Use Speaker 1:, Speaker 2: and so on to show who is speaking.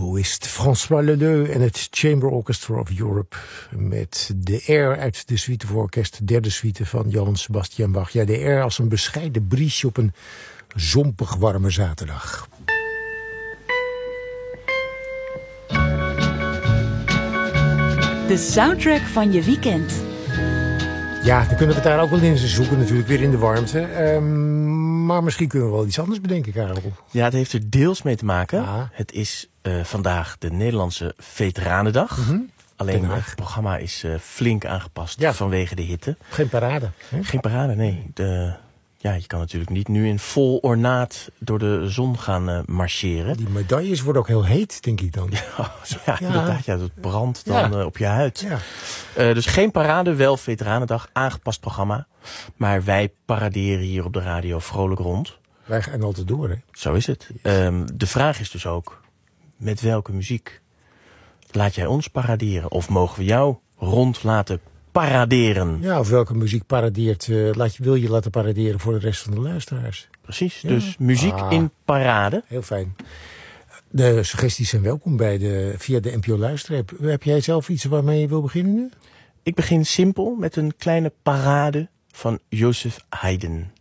Speaker 1: oboïst François Leleu en het Chamber Orchestra of Europe met de Air uit de suite voor orkest, derde suite van Johann Sebastian Bach. Ja, de Air als een bescheiden briesje op een zompig warme zaterdag.
Speaker 2: De soundtrack van je weekend.
Speaker 1: Ja, dan kunnen we het daar ook wel in zoeken natuurlijk, weer in de warmte. Maar misschien kunnen we wel iets anders bedenken, Karel.
Speaker 3: Ja, het heeft er deels mee te maken.
Speaker 1: Ja.
Speaker 3: Het is vandaag de Nederlandse Veteranendag.
Speaker 1: Mm-hmm.
Speaker 3: Alleen het programma is flink aangepast vanwege de hitte.
Speaker 1: Geen parade. Hè?
Speaker 3: Geen parade, nee. Je kan natuurlijk niet nu in vol ornaat door de zon gaan marcheren.
Speaker 1: Die medailles worden ook heel heet, denk ik dan.
Speaker 3: Ja, inderdaad. Ja, dat brandt dan op je huid.
Speaker 1: Ja.
Speaker 3: Dus geen parade, wel Veteranendag, aangepast programma. Maar wij paraderen hier op de radio vrolijk rond.
Speaker 1: Wij gaan altijd door, hè?
Speaker 3: Zo is het. De vraag is dus ook, met welke muziek laat jij ons paraderen? Of mogen we jou rond laten paraderen?
Speaker 1: Ja, of welke muziek paradeert, wil je laten paraderen voor de rest van de luisteraars?
Speaker 3: Precies, dus muziek in parade.
Speaker 1: Heel fijn. De suggesties zijn welkom via de NPO Luisterapp. Heb jij zelf iets waarmee je wil beginnen nu?
Speaker 3: Ik begin simpel met een kleine parade van Joseph Haydn.